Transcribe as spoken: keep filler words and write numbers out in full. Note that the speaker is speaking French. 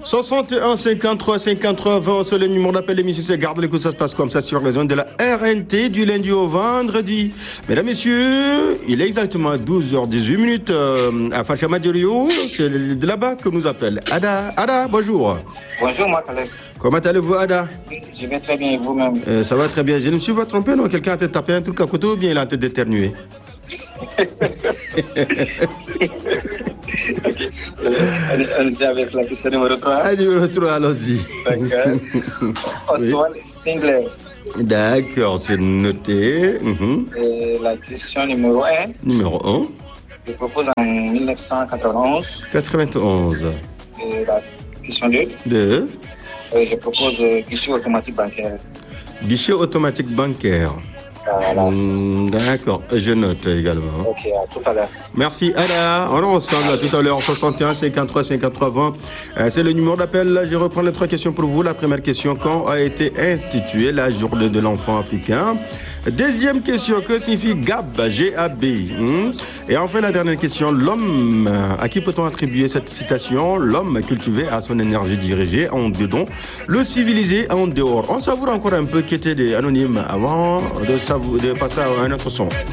soixante et un cinquante-trois cinquante-trois vingt, c'est le numéro d'appel d'émission. C'est garde l'écoute, ça se passe comme ça sur les zones de la R N T du lundi au vendredi. Mesdames, messieurs, il est exactement douze heures dix-huit minutes euh, à Fachamadiorio. C'est de là-bas que nous appelle Ada. Ada, bonjour. Bonjour, Marc Alex. Comment allez-vous, Ada? Je vais très bien et vous-même? euh, Ça va très bien. Je ne me suis pas trompé, non? Quelqu'un a peut-être tapé un truc à côté ou bien il a en tête d'éternuer? Okay. Allez-y avec la question numéro trois. Ah, numéro trois, allons-y. D'accord. Oswald Spengler. D'accord, c'est noté. Mm-hmm. Et la question numéro un. Numéro un. Je propose en dix-neuf cent quatre-vingt-onze. quatre-vingt-onze. Et la question deux. deux. Et je propose euh, guichet automatique bancaire. Guichet automatique bancaire. Voilà. Mmh, d'accord, je note également. Ok, à tout à l'heure. Merci Ada. On en ressemble à tout à l'heure. soixante et un cinquante-trois cinquante-trois vingt. Euh, c'est le numéro d'appel. Je reprends les trois questions pour vous. La première question: quand a été instituée la journée de l'enfant africain? Deuxième question: que signifie G A B? G A B. Hmm. Et enfin la dernière question: l'homme, à qui peut-on attribuer cette citation? L'homme cultivé à son énergie dirigée en dedans, le civilisé en dehors. On savoure encore un peu qui était des anonymes avant de, savou- de passer à un autre son.